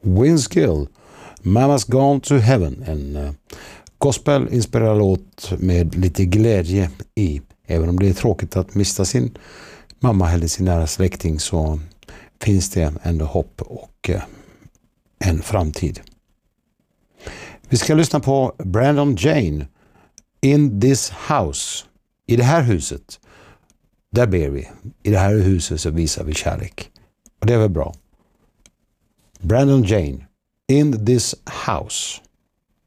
Vince Gill, Mama's Gone to Heaven, en gospel-inspirerad låt med lite glädje i. Även om det är tråkigt att mista sin mamma eller sin nära släkting, så finns det ändå hopp och en framtid. Vi ska lyssna på Brandon Jane, In This House. I det här huset, där ber vi. I det här huset så visar vi kärlek. Och det är väl bra. Brandon Jane, In This House.